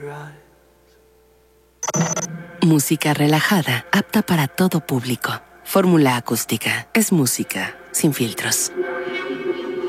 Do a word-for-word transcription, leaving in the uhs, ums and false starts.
Música relajada, apta para todo público. Fórmula Acústica es música sin filtros.